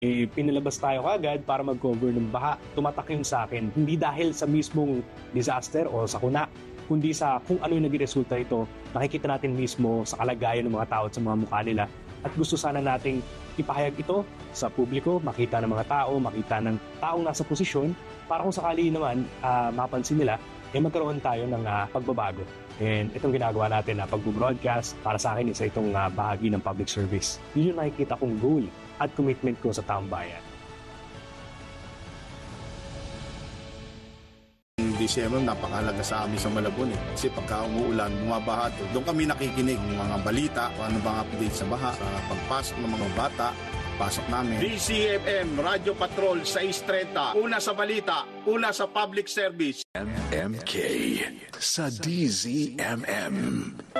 Pinalabas tayo kagad para mag-cover ng baha. Tumatak yun sa akin. Hindi dahil sa mismong disaster o sakuna, kundi sa kung ano yung naging resulta ito. Nakikita natin mismo sa kalagayan ng mga tao at sa mga mukha nila. At gusto sana nating ipahayag ito sa publiko, makita ng mga tao, makita ng taong nasa posisyon, para kung sakali naman mapansin nila, magkaroon tayo ng pagbabago. And itong ginagawa natin na pag-broadcast, para sa akin isa itong bahagi ng public service. Yun yung nakikita kong goal at commitment ko sa taong bayan. December, napakahalaga sa amin sa Malabon kasi pagka umuulan, bumabaha doon kami nakikinig ng mga balita, ano bang update sa baha, sa pagpasok ng mga bata, pasok namin. DCFM, Radio Patrol 630, una sa balita, una sa public service. MK sa DZMM.